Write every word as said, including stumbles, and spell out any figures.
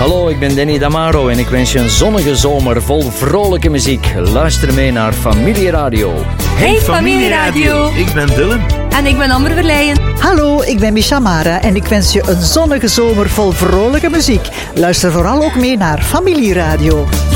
Hallo, ik ben Danny Damaro en ik wens je een zonnige zomer vol vrolijke muziek. Luister mee naar Familieradio. Hey, hey Familieradio. Ik ben Dylan. En ik ben Amber Verleijen. Hallo, ik ben Misha Mara en ik wens je een zonnige zomer vol vrolijke muziek. Luister vooral ook mee naar Familieradio.